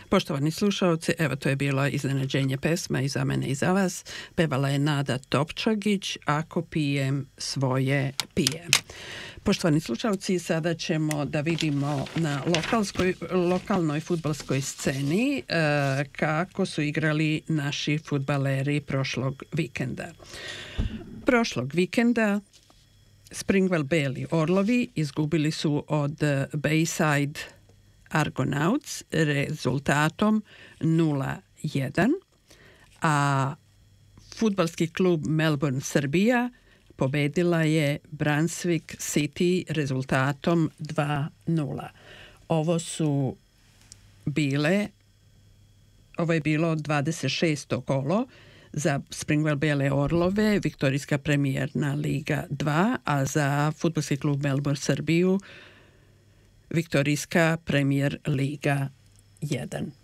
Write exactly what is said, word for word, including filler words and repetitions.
Poštovani slušalci, evo to je bilo iznenađenje pesma i za mene i za vas. Pevala je Nada Topčagić, Ako pijem svoje pijem. Poštovani slušalci, sada ćemo da vidimo na lokalskoj, lokalnoj fudbalskoj sceni e, kako su igrali naši fudbaleri prošlog vikenda. Prošlog vikenda Springwell Bailey Orlovi izgubili su od Bayside Argonauts rezultatom nula jedan, a fudbalski klub Melbourne Srbija pobedila je Brunswick City rezultatom dva nula. Ovo su bile, ovo je bilo dvadeset šesto kolo za Springwell Bailey Orlove, Viktorijska premijerna liga dva, a za fudbalski klub Melbourne Srbiju Viktorijska premijer liga jedan.